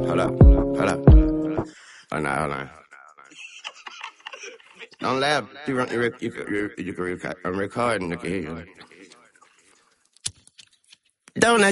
Hold up. Hold up. Oh, no, hold on. Don't laugh. You can record. I'm recording. I can hear you. Don't